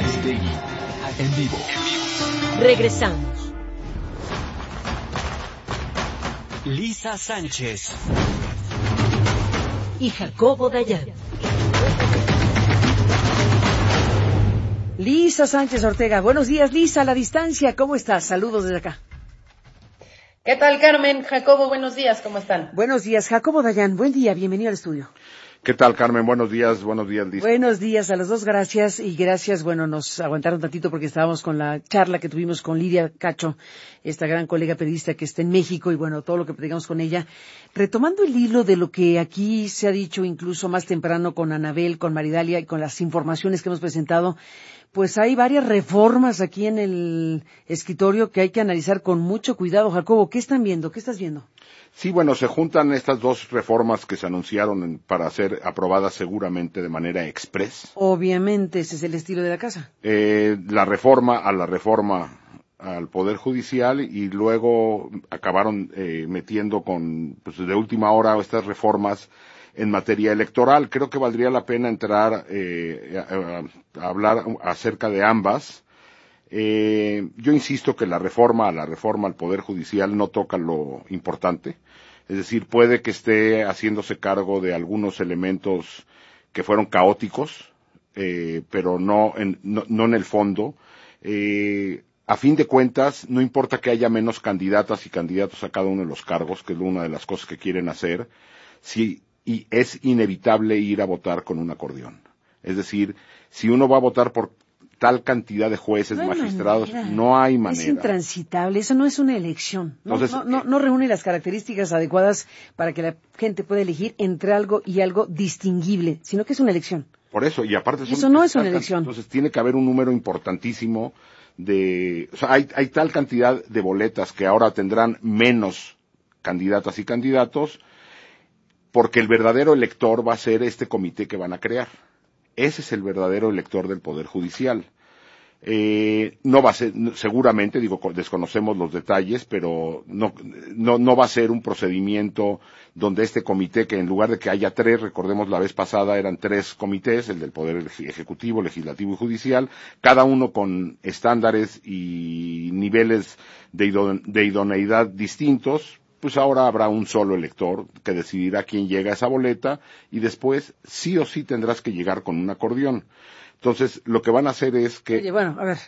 Aristegui, en vivo. Regresamos. Lisa Sánchez Y Jacobo Dayan. Lisa Sánchez Ortega. Buenos días, Lisa, a la distancia. ¿Cómo estás? Saludos desde acá. ¿Qué tal, Carmen? Jacobo, buenos días, ¿cómo están? Buenos días, Jacobo Dayan. Buen día, bienvenido al estudio. ¿Qué tal, Carmen? Buenos días, Lisa. Buenos días a los dos, gracias. Y gracias, nos aguantaron tantito porque estábamos con la charla que tuvimos con Lidia Cacho, esta gran colega periodista que está en México, y todo lo que platicamos con ella. Retomando el hilo de lo que aquí se ha dicho incluso más temprano con Anabel, con Maridalia y con las informaciones que hemos presentado, pues hay varias reformas aquí en el escritorio que hay que analizar con mucho cuidado. Jacobo, ¿qué están viendo? ¿Qué estás viendo? Sí, se juntan estas dos reformas que se anunciaron para ser aprobadas seguramente de manera express. Obviamente, ese es el estilo de la casa. La reforma al Poder Judicial, y luego acabaron metiendo de última hora estas reformas en materia electoral. Creo que valdría la pena entrar a hablar acerca de ambas. Yo insisto que la reforma al Poder Judicial no toca lo importante. Es decir, puede que esté haciéndose cargo de algunos elementos que fueron caóticos, pero no en el fondo. A fin de cuentas, no importa que haya menos candidatas y candidatos a cada uno de los cargos, que es una de las cosas que quieren hacer, y es inevitable ir a votar con un acordeón. Es decir, si uno va a votar por tal cantidad de jueces, magistrados, no hay manera. Es intransitable, eso no es una elección. No reúne las características adecuadas para que la gente pueda elegir entre algo y algo distinguible, sino que es una elección. Por eso, y aparte eso no es una elección. Entonces tiene que haber un número importantísimo hay tal cantidad de boletas que ahora tendrán menos candidatas y candidatos, porque el verdadero elector va a ser este comité que van a crear. Ese es el verdadero elector del Poder Judicial. No va a ser, seguramente, desconocemos los detalles, pero no va a ser un procedimiento donde este comité, que en lugar de que haya 3, recordemos la vez pasada eran 3 comités, el del Poder Ejecutivo, Legislativo y Judicial, cada uno con estándares y niveles de idoneidad distintos. Pues ahora habrá un solo elector que decidirá quién llega a esa boleta, y después sí o sí tendrás que llegar con un acordeón. Entonces, lo que van a hacer es que... Oye, a ver.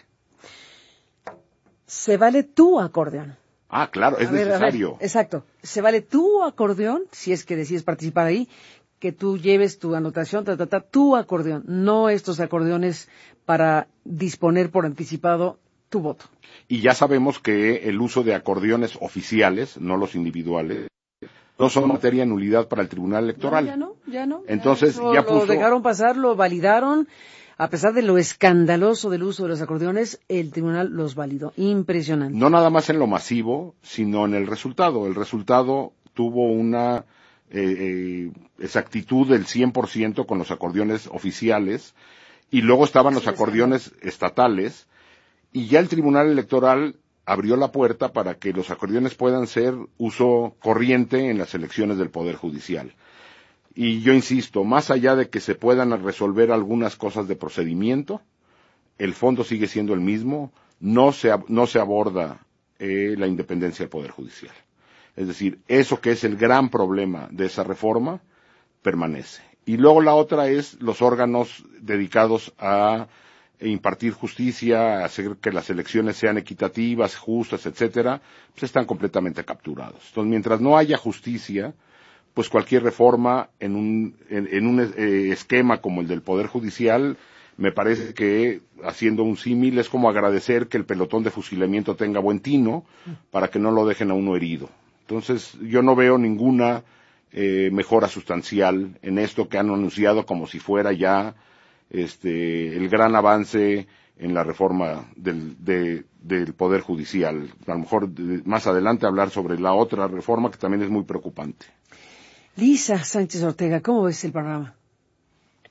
Se vale tu acordeón. Ah, claro, es necesario. Exacto. Se vale tu acordeón, si es que decides participar ahí, que tú lleves tu anotación, tu acordeón, no estos acordeones para disponer por anticipado tu voto. Y ya sabemos que el uso de acordeones oficiales, no los individuales, no son materia de nulidad para el Tribunal Electoral. Ya no. Entonces, lo dejaron pasar, lo validaron. A pesar de lo escandaloso del uso de los acordeones, el tribunal los validó. Impresionante. No nada más en lo masivo, sino en el resultado. El resultado tuvo una exactitud del 100% con los acordeones oficiales, y luego estaban los acordeones estatales, y ya el Tribunal Electoral abrió la puerta para que los acordeones puedan ser uso corriente en las elecciones del Poder Judicial. Y yo insisto, más allá de que se puedan resolver algunas cosas de procedimiento, el fondo sigue siendo el mismo. No se aborda la independencia del Poder Judicial. Es decir, eso que es el gran problema de esa reforma permanece. Y luego la otra es los órganos dedicados a impartir justicia, a hacer que las elecciones sean equitativas, justas, etcétera, pues están completamente capturados. Entonces, mientras no haya justicia, pues cualquier reforma en un esquema como el del Poder Judicial, me parece que, haciendo un símil, es como agradecer que el pelotón de fusilamiento tenga buen tino para que no lo dejen a uno herido. Entonces, yo no veo ninguna mejora sustancial en esto que han anunciado como si fuera ya el gran avance en la reforma del Poder Judicial. A lo mejor más adelante hablar sobre la otra reforma que también es muy preocupante. Lisa Sánchez Ortega, ¿cómo ves el panorama?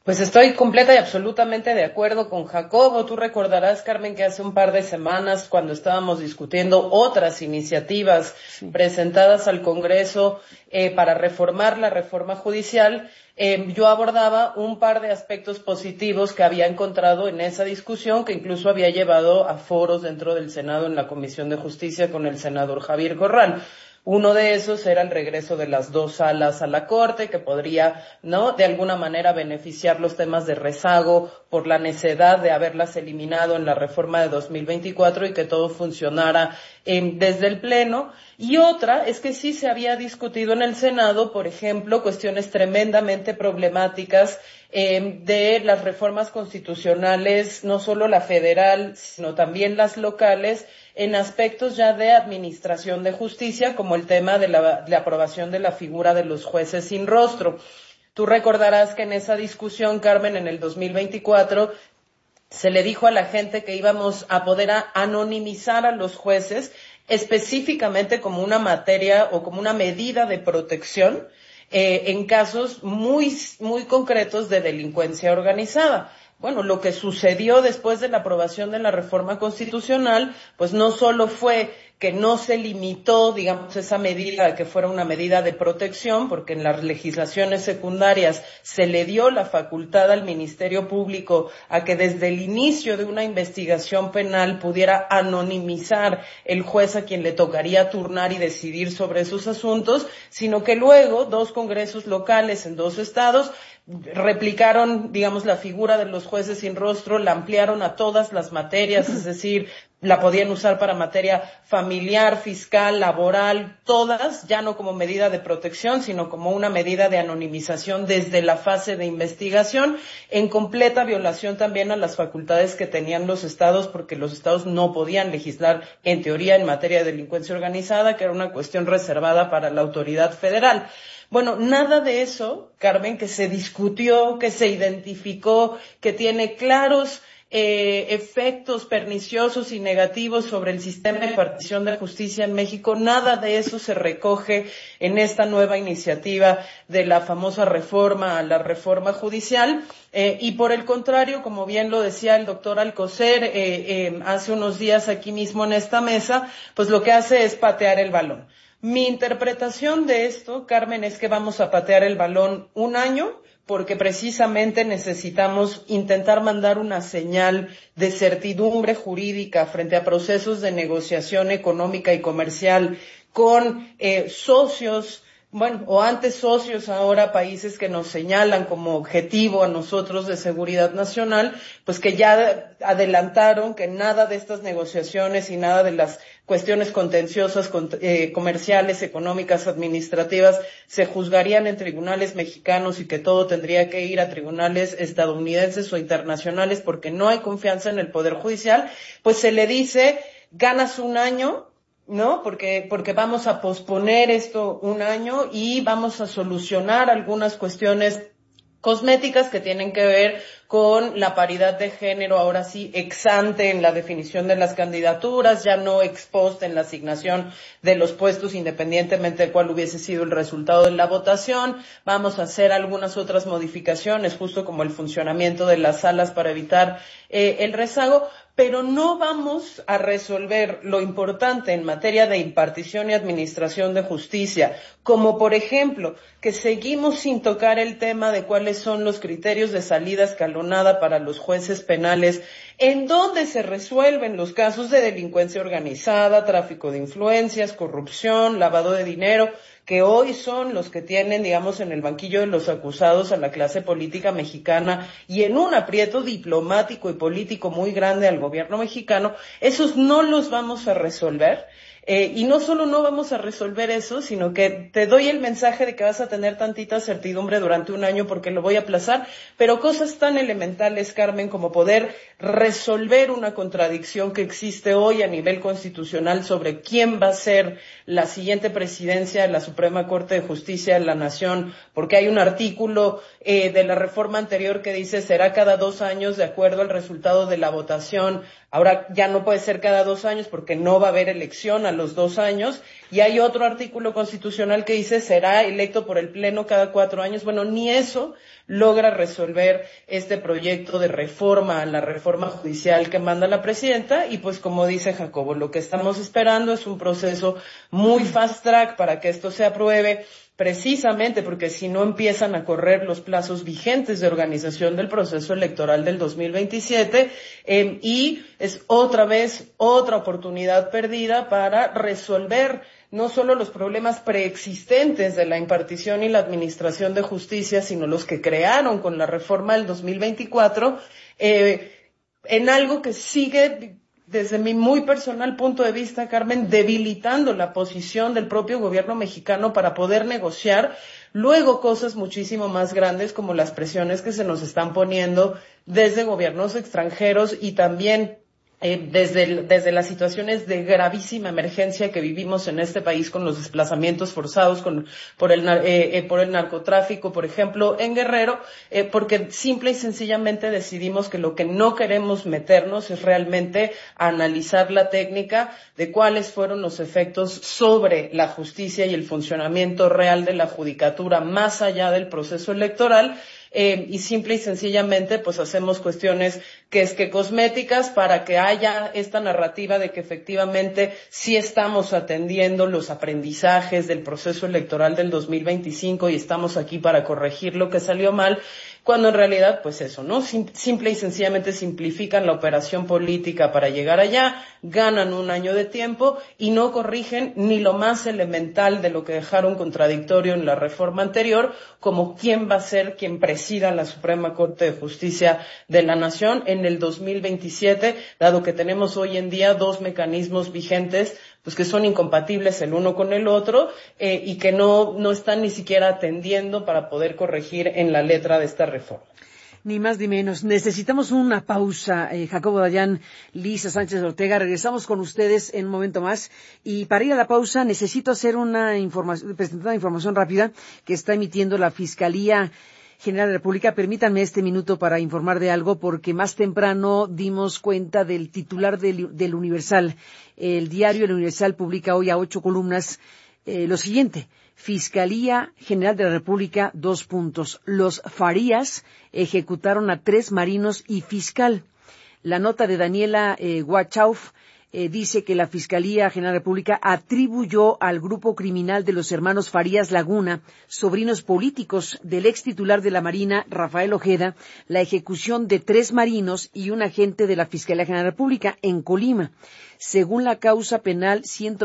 Pues estoy completa y absolutamente de acuerdo con Jacobo. Tú recordarás, Carmen, que hace un par de semanas, cuando estábamos discutiendo otras iniciativas presentadas al Congreso para reformar la reforma judicial, yo abordaba un par de aspectos positivos que había encontrado en esa discusión, que incluso había llevado a foros dentro del Senado en la Comisión de Justicia con el senador Javier Corral. Uno de esos era el regreso de las 2 salas a la Corte, que podría, ¿no?, de alguna manera beneficiar los temas de rezago por la necedad de haberlas eliminado en la reforma de 2024 y que todo funcionara desde el Pleno. Y otra es que sí se había discutido en el Senado, por ejemplo, cuestiones tremendamente problemáticas de las reformas constitucionales, no solo la federal, sino también las locales, en aspectos ya de administración de justicia, como el tema de la aprobación de la figura de los jueces sin rostro. Tú recordarás que en esa discusión, Carmen, en el 2024, se le dijo a la gente que íbamos a poder anonimizar a los jueces, específicamente como una materia o como una medida de protección en casos muy, muy concretos de delincuencia organizada. Bueno, lo que sucedió después de la aprobación de la reforma constitucional, pues no solo fue que no se limitó, digamos, esa medida a que fuera una medida de protección, porque en las legislaciones secundarias se le dio la facultad al Ministerio Público a que desde el inicio de una investigación penal pudiera anonimizar el juez a quien le tocaría turnar y decidir sobre esos asuntos, sino que luego 2 congresos locales en 2 estados replicaron, digamos, la figura de los jueces sin rostro, la ampliaron a todas las materias, es decir, la podían usar para materia familiar, fiscal, laboral, todas, ya no como medida de protección, sino como una medida de anonimización desde la fase de investigación, en completa violación también a las facultades que tenían los estados, porque los estados no podían legislar, en teoría, en materia de delincuencia organizada, que era una cuestión reservada para la autoridad federal. Bueno, nada de eso, Carmen, que se discutió, que se identificó, que tiene claros efectos perniciosos y negativos sobre el sistema de impartición de justicia en México, nada de eso se recoge en esta nueva iniciativa de la famosa reforma a la reforma judicial, y por el contrario, como bien lo decía el doctor Alcocer hace unos días aquí mismo en esta mesa, pues lo que hace es patear el balón. Mi interpretación de esto, Carmen, es que vamos a patear el balón un año, porque precisamente necesitamos intentar mandar una señal de certidumbre jurídica frente a procesos de negociación económica y comercial con socios, bueno, o antes socios, ahora países que nos señalan como objetivo a nosotros de seguridad nacional, pues que ya adelantaron que nada de estas negociaciones y nada de las cuestiones contenciosas, comerciales, económicas, administrativas, se juzgarían en tribunales mexicanos y que todo tendría que ir a tribunales estadounidenses o internacionales porque no hay confianza en el Poder Judicial, pues se le dice, ganas un año, ¿no? Porque vamos a posponer esto un año y vamos a solucionar algunas cuestiones cosméticas que tienen que ver con la paridad de género, ahora sí, ex ante en la definición de las candidaturas, ya no ex post en la asignación de los puestos, independientemente de cuál hubiese sido el resultado de la votación. Vamos a hacer algunas otras modificaciones, justo como el funcionamiento de las salas para evitar el rezago, pero no vamos a resolver lo importante en materia de impartición y administración de justicia, como por ejemplo, que seguimos sin tocar el tema de cuáles son los criterios de salida escalonada para los jueces penales, en donde se resuelven los casos de delincuencia organizada, tráfico de influencias, corrupción, lavado de dinero, que hoy son los que tienen, digamos, en el banquillo de los acusados a la clase política mexicana y en un aprieto diplomático y político muy grande al gobierno mexicano. Esos no los vamos a resolver. Y no solo no vamos a resolver eso, sino que te doy el mensaje de que vas a tener tantita certidumbre durante un año porque lo voy a aplazar, pero cosas tan elementales, Carmen, como poder resolver una contradicción que existe hoy a nivel constitucional sobre quién va a ser la siguiente presidencia de la Suprema Corte de Justicia de la Nación, porque hay un artículo de la reforma anterior que dice será cada 2 años de acuerdo al resultado de la votación. Ahora ya no puede ser cada 2 años porque no va a haber elección a los 2 años, y hay otro artículo constitucional que dice será electo por el Pleno cada 4 años. Bueno, ni eso logra resolver este proyecto de reforma a la reforma judicial que manda la presidenta, y pues como dice Jacobo, lo que estamos esperando es un proceso muy fast track para que esto se apruebe, precisamente porque si no empiezan a correr los plazos vigentes de organización del proceso electoral del 2027, y es otra vez otra oportunidad perdida para resolver no solo los problemas preexistentes de la impartición y la administración de justicia, sino los que crearon con la reforma del 2024, en algo que sigue, desde mi muy personal punto de vista, Carmen, debilitando la posición del propio gobierno mexicano para poder negociar luego cosas muchísimo más grandes como las presiones que se nos están poniendo desde gobiernos extranjeros y también desde las situaciones de gravísima emergencia que vivimos en este país con los desplazamientos forzados, por el narcotráfico, por ejemplo, en Guerrero, porque simple y sencillamente decidimos que lo que no queremos meternos es realmente a analizar la técnica de cuáles fueron los efectos sobre la justicia y el funcionamiento real de la judicatura más allá del proceso electoral. Y simple y sencillamente pues hacemos cuestiones que cosméticas para que haya esta narrativa de que efectivamente sí estamos atendiendo los aprendizajes del proceso electoral del 2025 y estamos aquí para corregir lo que salió mal, cuando en realidad pues eso, ¿no? Simple y sencillamente simplifican la operación política para llegar allá, ganan un año de tiempo y no corrigen ni lo más elemental de lo que dejaron contradictorio en la reforma anterior, como quién va a ser quien presida la Suprema Corte de Justicia de la Nación en el 2027, dado que tenemos hoy en día 2 mecanismos vigentes pues que son incompatibles el uno con el otro, y que no están ni siquiera atendiendo para poder corregir en la letra de esta reforma. Ni más ni menos. Necesitamos una pausa. Jacobo Dayan, Lisa Sánchez Ortega, regresamos con ustedes en un momento más. Y para ir a la pausa necesito hacer presentar una información rápida que está emitiendo la Fiscalía General de la República. Permítanme este minuto para informar de algo, porque más temprano dimos cuenta del titular del Universal. El diario El Universal publica hoy a 8 columnas lo siguiente: Fiscalía General de la República, : los Farías ejecutaron a 3 marinos y fiscal. La nota de Daniela Wachauf dice que la Fiscalía General de la República atribuyó al grupo criminal de los hermanos Farías Laguna, sobrinos políticos del ex titular de la Marina, Rafael Ojeda, la ejecución de 3 marinos y un agente de la Fiscalía General de la República en Colima, según la causa penal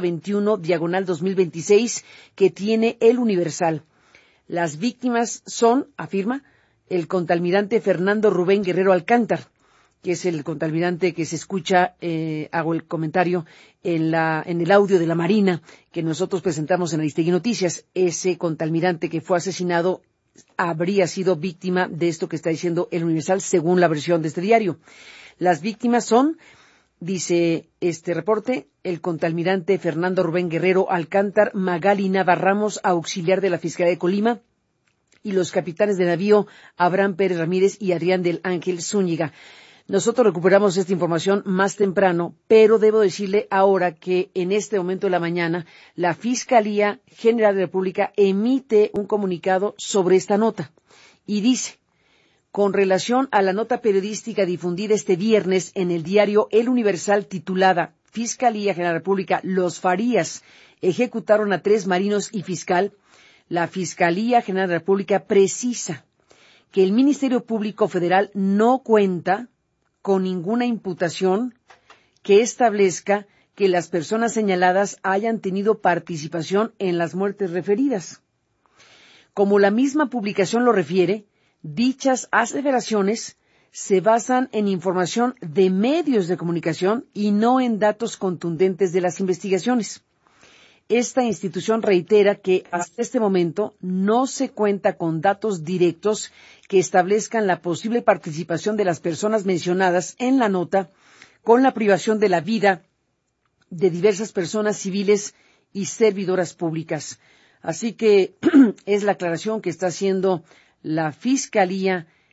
121/2026 que tiene El Universal. Las víctimas son, afirma, el contalmirante Fernando Rubén Guerrero Alcántar, que es el contalmirante que se escucha, hago el comentario, en el audio de la Marina que nosotros presentamos en Aristegui Noticias. Ese contalmirante que fue asesinado habría sido víctima de esto que está diciendo El Universal, según la versión de este diario. Las víctimas son, dice este reporte, el contalmirante Fernando Rubén Guerrero Alcántar, Magali Nava Ramos, auxiliar de la Fiscalía de Colima, y los capitanes de navío Abraham Pérez Ramírez y Adrián del Ángel Zúñiga. Nosotros recuperamos esta información más temprano, pero debo decirle ahora que en este momento de la mañana la Fiscalía General de la República emite un comunicado sobre esta nota y dice: con relación a la nota periodística difundida este viernes en el diario El Universal titulada Fiscalía General de la República, los Farías ejecutaron a 3 marinos y fiscal, la Fiscalía General de la República precisa que el Ministerio Público Federal no cuenta con ninguna imputación que establezca que las personas señaladas hayan tenido participación en las muertes referidas. Como la misma publicación lo refiere, dichas aseveraciones se basan en información de medios de comunicación y no en datos contundentes de las investigaciones. Esta institución reitera que hasta este momento no se cuenta con datos directos que establezcan la posible participación de las personas mencionadas en la nota con la privación de la vida de diversas personas civiles y servidoras públicas. Así que es la aclaración que está haciendo la Fiscalía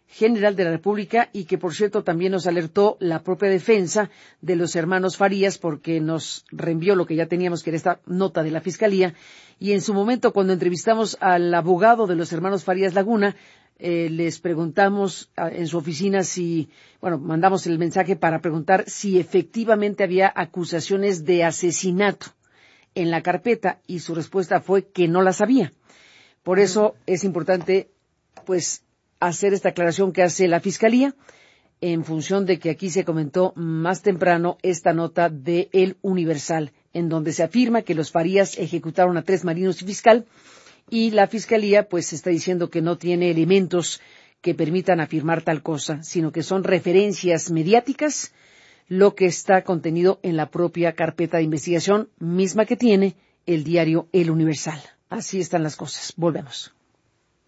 General de la República y que, por cierto, también nos alertó la propia defensa de los hermanos Farías porque nos reenvió lo que ya teníamos, que era esta nota de la Fiscalía. Y en su momento, cuando entrevistamos al abogado de los hermanos Farías Laguna, les preguntamos en su oficina mandamos el mensaje para preguntar si efectivamente había acusaciones de asesinato en la carpeta y su respuesta fue que no las había. Por eso es importante, hacer esta aclaración que hace la Fiscalía en función de que aquí se comentó más temprano esta nota de El Universal, en donde se afirma que los Farías ejecutaron a 3 marinos y fiscal, y la Fiscalía está diciendo que no tiene elementos que permitan afirmar tal cosa, sino que son referencias mediáticas lo que está contenido en la propia carpeta de investigación, misma que tiene el diario El Universal. Así están las cosas. Volvemos.